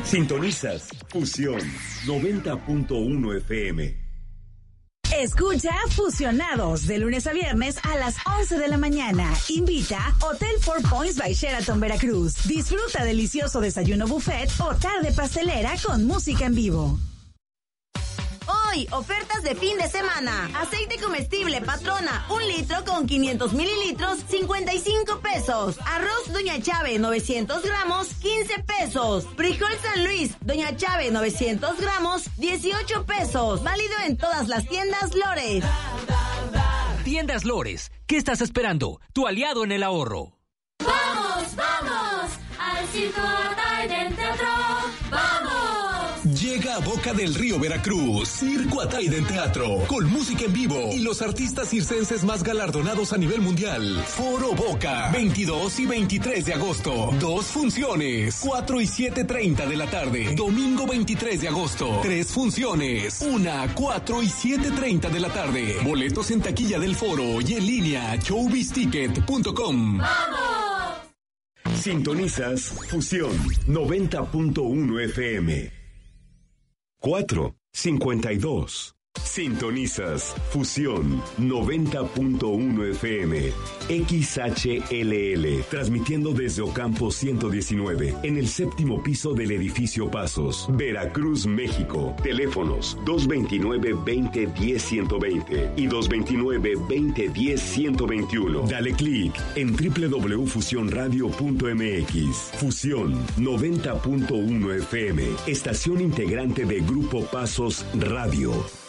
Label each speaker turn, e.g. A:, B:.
A: Sintonizas Fusión 90.1 FM.
B: Escucha Fusionados de lunes a viernes a las 11 de la mañana. Invita Hotel Four Points by Sheraton Veracruz. Disfruta delicioso desayuno buffet o tarde pastelera con música en vivo.
C: Hoy, ofertas de fin de semana. Aceite comestible Patrona, 1 litro con 500 mililitros, 55 pesos. Arroz Doña Chave, 900 gramos, 15 pesos. Frijol San Luis, Doña Chave, 900 gramos, 18 pesos. Válido en todas las tiendas Lores.
D: Tiendas Lores, ¿qué estás esperando? Tu aliado en el ahorro.
E: ¡Vamos, vamos! Al Circo Ataide Teatro. ¡Vamos!
F: Llega a Boca del Río, Veracruz, Circo Ataide Teatro, con música en vivo y los artistas circenses más galardonados a nivel mundial. Foro Boca, 22 y 23 de agosto. 2 funciones, 4 y 7:30 de la tarde. Domingo 23 de agosto, 3 funciones, 1, 4 y 7:30 de la tarde. Boletos en taquilla del foro y en línea showbizticket.com.
E: ¡Vamos!
A: Sintonizas Fusión 90.1 FM. 4:52. Sintonizas Fusión 90.1 FM XHLL, transmitiendo desde Ocampo 119, en el 7º piso del edificio Pasos, Veracruz, México. Teléfonos 229-2010-120 y 229-2010-121. Dale clic en www.fusionradio.mx. Fusión 90.1 FM, estación integrante de Grupo Pasos Radio.